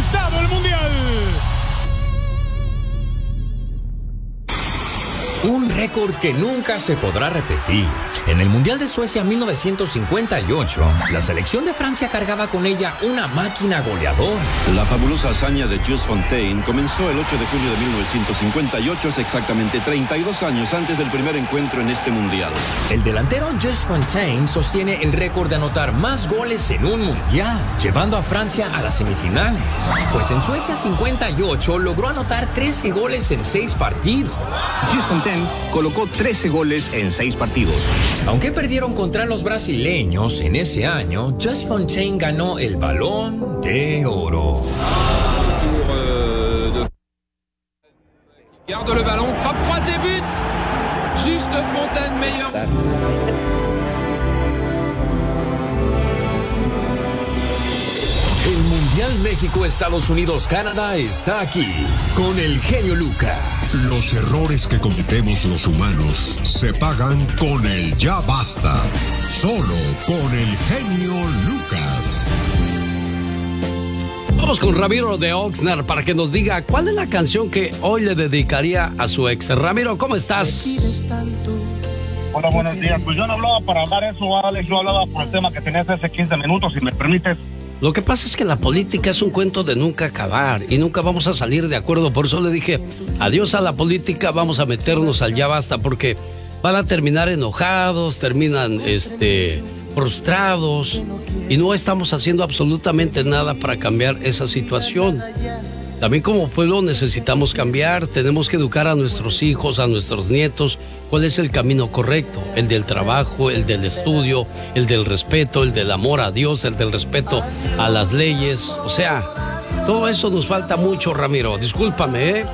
comenzado el Mundial. Un récord que nunca se podrá repetir. En el Mundial de Suecia 1958, la selección de Francia cargaba con ella una máquina goleadora. La fabulosa hazaña de Just Fontaine comenzó el 8 de junio de 1958, hace exactamente 32 años antes del primer encuentro en este Mundial. El delantero Just Fontaine sostiene el récord de anotar más goles en un Mundial, llevando a Francia a las semifinales. Pues en Suecia 58 logró anotar 13 goles en 6 partidos. Just Fontaine colocó 13 goles en 6 partidos. Aunque perdieron contra los brasileños en ese año, Just Fontaine ganó el Balón de Oro. Garde le ballon, frappe croisée, but. Juste Fontaine, meilleur. El Mundial México-Estados Unidos-Canadá está aquí con el genio Lucas. Los errores que cometemos los humanos se pagan con el ya basta. Solo con el genio Lucas. Vamos con Ramiro de Oxnard para que nos diga cuál es la canción que hoy le dedicaría a su ex. Ramiro, ¿cómo estás? Hola, buenos días. Pues yo no hablaba para hablar eso, Alex. Yo hablaba por el tema que tenías hace 15 minutos, si me permites. Lo que pasa es que la política es un cuento de nunca acabar y nunca vamos a salir de acuerdo. Por eso le dije, adiós a la política, vamos a meternos al ya basta, porque van a terminar enojados, terminan frustrados y no estamos haciendo absolutamente nada para cambiar esa situación. También como pueblo necesitamos cambiar, tenemos que educar a nuestros hijos, a nuestros nietos, cuál es el camino correcto, el del trabajo, el del estudio, el del respeto, el del amor a Dios, el del respeto a las leyes. O sea, todo eso nos falta mucho, Ramiro, discúlpame, ¿eh?